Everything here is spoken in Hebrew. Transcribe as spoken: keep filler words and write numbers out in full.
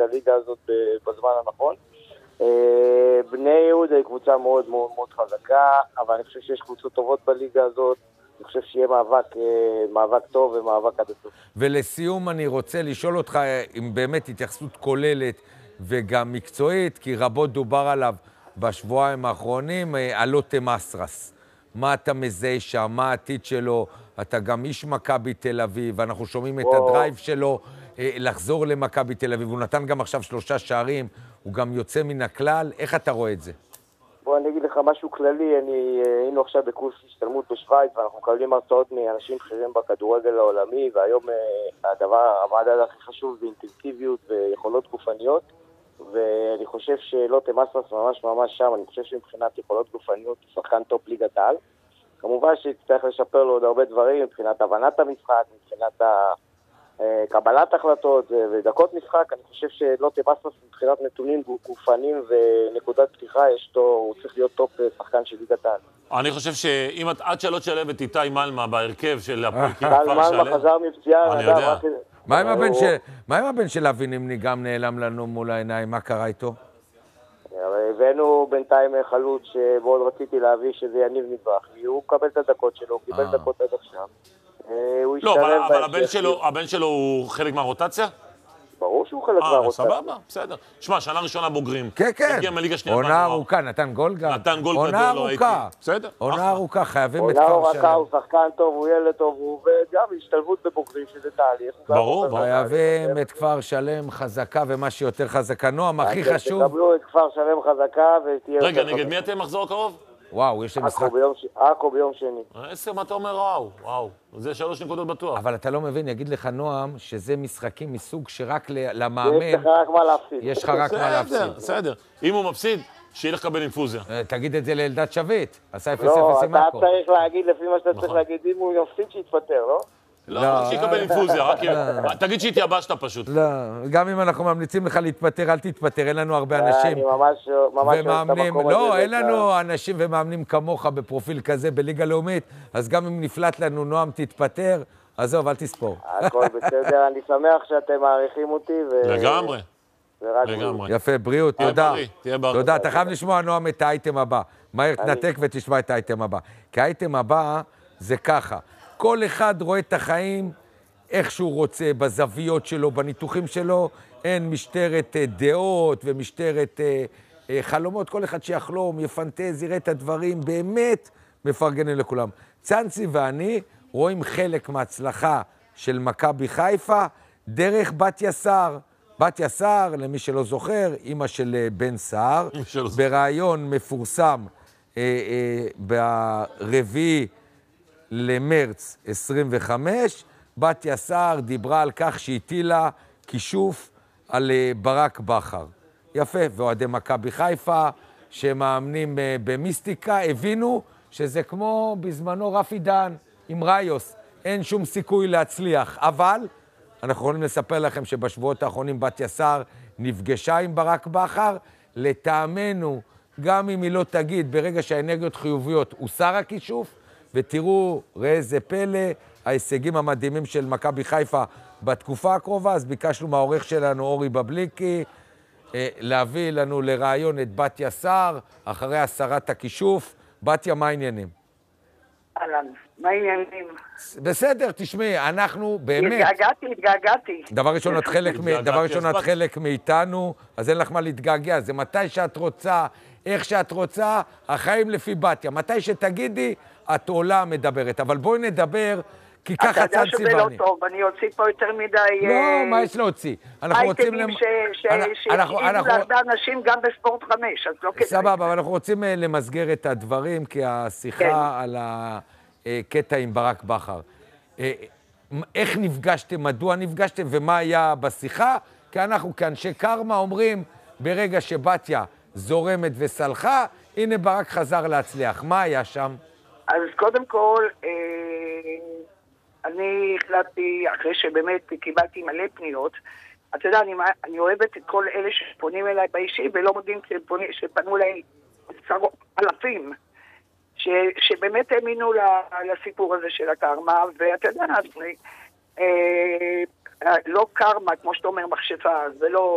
הליגה הזאת בזמן הנכון. בני יהודה היא קבוצה מאוד מאוד מאוד חזקה, אבל אני חושב שיש קבוצות טובות בליגה הזאת, אני חושב שיהיה מאבק, מאבק טוב ומאבק עד הסוף. ולסיום אני רוצה לשאול אותך אם באמת התייחסות כוללת וגם מקצועית, כי רבות דובר עליו בשבועיים האחרונים, על לוטה מסרס. מה אתה מזהה שם, מה העתיד שלו, אתה גם איש מכבי תל אביב, ואנחנו שומעים את הדרייב שלו לחזור למכבי תל אביב, הוא נתן גם עכשיו שלושה שערים, הוא גם יוצא מן הכלל, איך אתה רואה את זה? בוא אני אגיד לך משהו כללי, אני, היינו עכשיו בקורס השתלמות בשוויץ, ואנחנו מקבלים הרצאות מאנשים בכירים בכדורגל העולמי, והיום הדבר, המדד הכי חשוב זה אינטנסיביות ויכולות גופניות, ואני חושב שלוטה מסרס ממש ממש שם, אני חושב שמבחינת יכולות גופניות הוא שחקן טופ ליגת העל, כמובן שצריך לשפר לו עוד הרבה דברים, מבחינת הבנת המשחק, מבחינת ה... קבלת החלטות ודקות משחק, אני חושב שלוטה מסרס מבחינת נתונים גופניים ונקודת פתיחה, יש לו, הוא צריך להיות טופ שחקן של ליגת העל. אני חושב שאם את עד שלא תשלב את איתי מלמה בהרכב של הפועל כפר שלם, מלמה חזר מפציעה, אני יודע. מה עם הבן של, מה עם הבן של אבי נמני גם נעלם לנו מול העיניים, מה קרה איתו? הבאנו בינתיים חלוץ שמאוד רציתי להביא שזה יניב מזרחי, הוא מקבל את הדקות שלו, הוא קיבל דקות עד עכשיו. לא, אבל הבן שלו, הבן שלו הוא חלק מהרוטציה? ברור שהוא חלק מהרוטציה. סבבה, בסדר. שמע, שנה ראשונה בוגרים. כן, כן. הגיע מליגה שנייה. עונה ארוכה, נתן גול גם. נתן גול גדול, לא הייתי. עונה ארוכה. בסדר. עונה ארוכה, חייבים את עונה כפר ארוכה, שלם. הוא שחקן טוב, הוא ילד טוב, הוא וגם השתלבות בבוגרים שזה תהליך. ברור. חייבים את כפר שלם חזקה ומה שיותר חזקה. נועם, הכי חשוב. תקבלו את כפר שלם חזקה ותהיה... רגע, נגד מי אתם מחזור הקרוב? וואו, יש לי משחק... עכו ביום שני. עשר, מה אתה אומר? וואו, וואו. זה שלוש נקודות בטוח. אבל אתה לא מבין, יגיד לך נועם, שזה משחקים מסוג שרק למאמן... יש לך רק מה להפסיד. יש לך רק מה להפסיד. בסדר, בסדר. אם הוא מפסיד, שילך לקבל אינפוזיה. תגיד את זה לאלדד שביט. עשה אפס אפס עם לא, עכו. אתה צריך להגיד, לפי מה שאתה צריך להגיד, אם הוא יפסיד שיתפטר, לא? לא, שיקבל אינפוזיה, רק... תגיד שהתייבשת פשוט. לא, גם אם אנחנו ממליצים לך להתפטר, אל תתפטר, אין לנו הרבה אנשים. אני ממש ממש ומאמנים, לא, אין לנו אנשים ומאמנים כמוך בפרופיל כזה בליגה לאומית, אז גם אם נפלט לנו נועם תתפטר, עזוב, אל תספור. הכל בסדר, אני שמח שאתם מעריכים אותי. לגמרי. לגמרי. יפה, בריאות, תודה. תהיה בריא. תודה, אתה חייב לשמוע נועם את האייטם הבא. מהר תנתק ותשמע את האייטם הבא. כי האייטם הבא זה ככה. כל אחד רואה את החיים איך שהוא רוצה, בזוויות שלו, בניתוחים שלו, אין משטרת דעות ומשטרת חלומות, כל אחד שיחלום, יפנטז, יראה את הדברים, באמת מפרגנים לכולם. צאנצי ואני רואים חלק מההצלחה של מכבי חיפה דרך בת יסר. בת יסר, למי שלא זוכר, אמא של בן סער, ברעיון מפורסם אה, אה, ברביעי, למרץ עשרים וחמש, בת יסר דיברה על כך שהטילה כישוף על ברק בכר. יפה, ואוהדי מכבי חיפה, שמאמנים במיסטיקה, הבינו שזה כמו בזמנו רפי דן עם ראיוס, אין שום סיכוי להצליח. אבל אנחנו יכולים לספר לכם שבשבועות האחרונים בת יסר נפגשה עם ברק בכר, לטעמנו, גם אם היא לא תגיד, ברגע שהאנרגיות חיוביות הוסר הכישוף, ותראו, ראה איזה פלא, ההישגים המדהימים של מכבי חיפה בתקופה הקרובה, אז ביקשנו מהעורך שלנו, אורי בבליקי, להביא לנו לרעיון את בת יסר, אחרי הסרת הכישוף. בתיה, מה העניינים? אהלן, מה העניינים? בסדר, תשמעי, אנחנו באמת... התגעגעתי, התגעגעתי. דבר ראשון, את חלק, דבר ראשון, את חלק מאיתנו, אז אין לך מה להתגעגע, זה מתי שאת רוצה, איך שאת רוצה, החיים לפי בתיה. מתי שתגידי, את עולה מדברת, אבל בואי נדבר, כי ככה צד סיבני. אתה יודע שזה לא טוב, אני אוציא פה יותר מדי... לא, מה יש להוציא? אנחנו רוצים... אייטמים שיגיעו להרבה אנשים גם בספורט חמש, אז לא כדאי. סבבה, אבל אנחנו רוצים למסגר את הדברים, כי השיחה על הקטע עם ברק בכר. איך נפגשתם, מדוע נפגשתם, ומה היה בשיחה? כי אנחנו כאנשי קרמה אומרים, ברגע שבתיה זורמת וסלחה, הנה ברק חזר להצליח. מה היה שם? אז קודם כל, אה, אני החלטתי, אחרי שבאמת קיבלתי מלא פניות, אתה יודע, אני, אני אוהבת את כל אלה שפונים אליי באישי, ולא מודים שפנו אליי עשרות אלפים, ש, שבאמת האמינו לסיפור הזה של הקרמה, ואתה יודע, אה, לא קרמה, כמו שאתה אומר, מחשפה, זה לא...